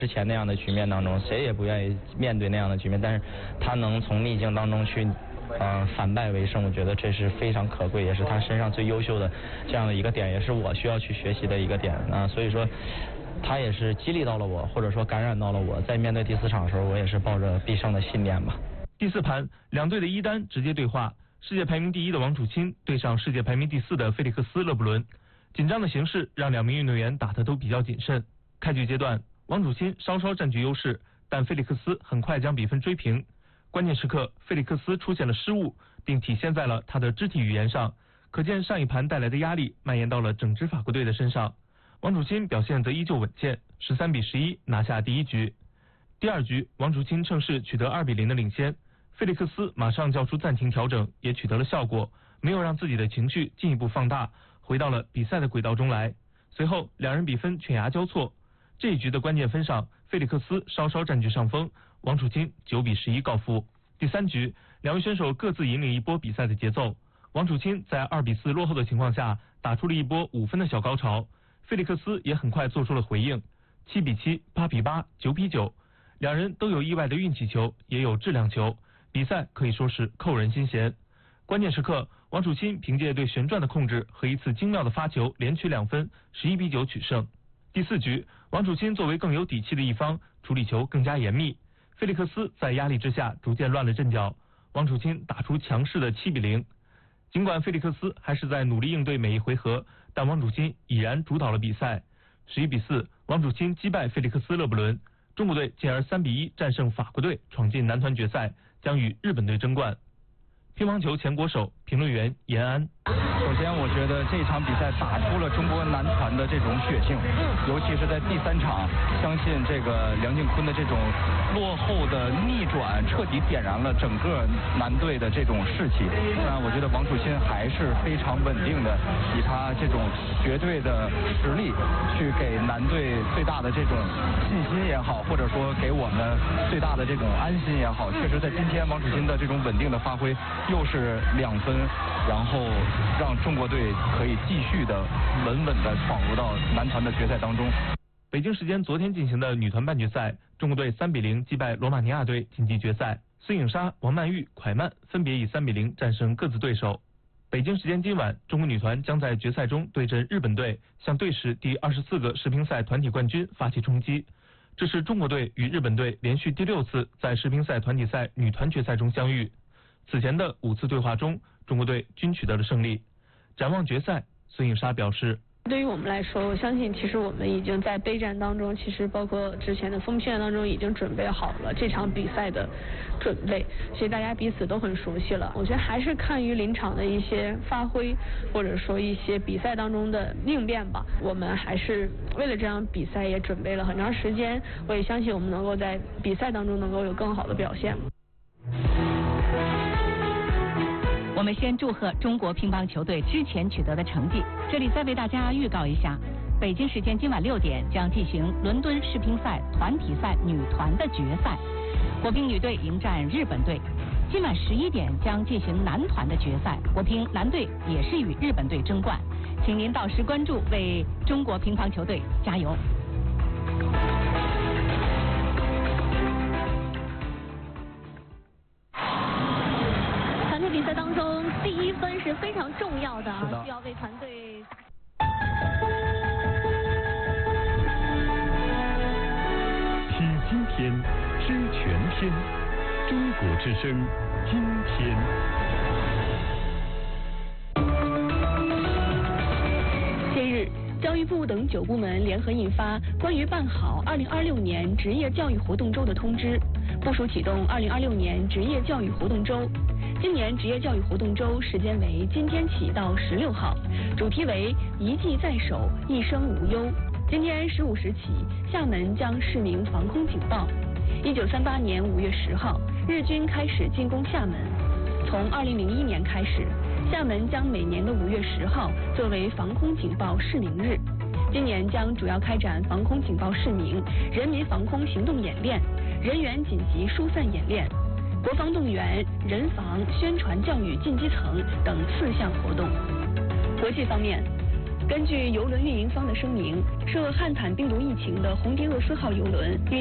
之前那样的局面当中，谁也不愿意面对那样的局面，但是他能从逆境当中去反败为胜，我觉得这是非常可贵，也是他身上最优秀的这样的一个点，也是我需要去学习的一个点啊。所以说，他也是激励到了我，或者说感染到了我，在面对第4场的时候，我也是抱着必胜的信念吧。 第4盘，两队的一单直接对话，世界排名第1的王楚钦对上世界排名第4的菲利克斯·勒布伦，紧张的形势让两名运动员打得都比较谨慎。开局阶段，王楚钦稍稍占据优势，但菲利克斯很快将比分追平。关键时刻，菲利克斯出现了失误，并体现在了他的肢体语言上，可见上一盘带来的压力蔓延到了整支法国队的身上。王楚钦表现则依旧稳健，13比11拿下第1局。第2局，王楚钦趁势取得2比0的领先，菲利克斯马上叫出暂停调整，也取得了效果，没有让自己的情绪进一步放大，回到了比赛的轨道中来。随后两人比分犬牙交错，这一局的关键分上，菲利克斯稍稍占据上风，王楚钦9比11告负。第3局，两位选手各自引领一波比赛的节奏，王楚钦在2比4落后的情况下，打出了一波5分的小高潮，菲利克斯也很快做出了回应，7比7、8比8、9比9，两人都有意外的运气球，也有质量球，比赛可以说是扣人心弦。关键时刻，王楚钦凭借对旋转的控制和一次精妙的发球，连取2分，11比9取胜。第4局，王楚钦作为更有底气的一方，处理球更加严密，菲利克斯在压力之下逐渐乱了阵脚，王楚钦打出强势的7比0。尽管菲利克斯还是在努力应对每一回合，但王楚钦已然主导了比赛。11比4，王楚钦击败菲利克斯·勒布伦，中国队进而3比1战胜法国队，闯进男团决赛，将与日本队争冠。乒乓球前国手，评论员严安。 首先，我觉得这场比赛打出了中国男团的这种血性，尤其是在第3场，相信这个梁靖昆的这种落后的逆转，彻底点燃了整个男队的这种士气。那我觉得王楚钦还是非常稳定的，以他这种绝对的实力，去给男队最大的这种信心也好，或者说给我们最大的这种安心也好。确实，在今天王楚钦的这种稳定的发挥，又是2分，然后让中国队可以继续的稳稳的闯入到男团的决赛当中。 北京时间昨天进行的女团半决赛，中国队3比0击败罗马尼亚队晋级决赛，孙颖莎、王曼玉、蒯曼分别以3比0战胜各自对手。北京时间今晚，中国女团将在决赛中对阵日本队，向队史第24个世乒赛团体冠军发起冲击。这是中国队与日本队连续第6次在世乒赛团体赛女团决赛中相遇。此前的5次对话中，中国队均取得了胜利。展望决赛，孙颖莎表示， 对于我们来说，我相信其实我们已经在备战当中，其实包括之前的封片当中已经准备好了这场比赛的准备，所以大家彼此都很熟悉了。我觉得还是看于临场的一些发挥，或者说一些比赛当中的应变吧。我们还是为了这场比赛也准备了很长时间，我也相信我们能够在比赛当中能够有更好的表现。 我们先祝贺中国乒乓球队之前取得的成绩。这里再为大家预告一下，北京时间今晚6点将进行伦敦世乒赛团体赛女团的决赛，国乒女队迎战日本队。今晚11点将进行男团的决赛，国乒男队也是与日本队争冠，请您到时关注，为中国乒乓球队加油。 比赛当中，第1分是非常重要的，需要为团队打。 听今天，听全天，中国之声，今天。 近日，教育部等9部门联合印发关于办好2026年职业教育活动周的通知，部署启动2026年职业教育活动周。今年职业教育活动周时间为今天起到16号，主题为一技在手，一生无忧。今天15时起，厦门将试鸣防空警报。1938年5月10号，日军开始进攻厦门。从2001年开始，厦门将每年的5月10号作为防空警报试鸣日。今年将主要开展防空警报试鸣、人民防空行动演练、人员紧急疏散演练、国防动员、人防、宣传教育进基层等4项活动。国际方面， 根据邮轮运营方的声明，涉汉坦病毒疫情的红迪厄斯号邮轮